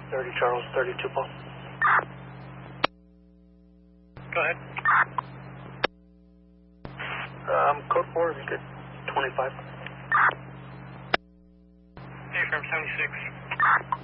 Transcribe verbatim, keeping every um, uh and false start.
thirty Charles, thirty-two Paul. Go ahead. Um, code four, is good. twenty-five. Hey, from seventy-six.